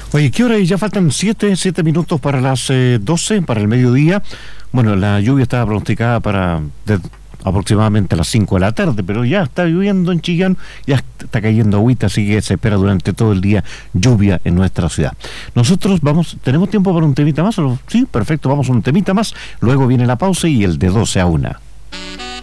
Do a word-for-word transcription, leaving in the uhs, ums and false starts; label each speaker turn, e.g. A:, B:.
A: Oye, ¿qué hora es? Ya faltan siete, siete minutos para las eh, doce, para el mediodía. Bueno, la lluvia estaba pronosticada para de, aproximadamente las cinco de la tarde, pero ya está lloviendo en Chillán, ya está cayendo agüita, así que se espera durante todo el día lluvia en nuestra ciudad. Nosotros vamos, ¿tenemos tiempo para un temita más? Sí, perfecto, vamos a un temita más, luego viene la pausa y el de doce a una.